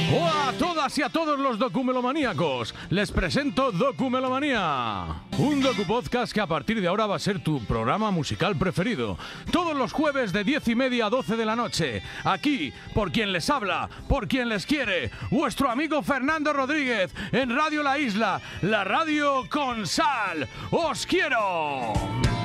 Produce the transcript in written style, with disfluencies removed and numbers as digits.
Hola a todas y a todos los documelomaníacos. Les presento Documelomanía, un docupodcast que a partir de ahora va a ser tu programa musical preferido. Todos los jueves de 10:30 a 12 de la noche. Aquí, por quien les habla, por quien les quiere, vuestro amigo Fernando Rodríguez en Radio La Isla, la radio con sal. ¡Os quiero!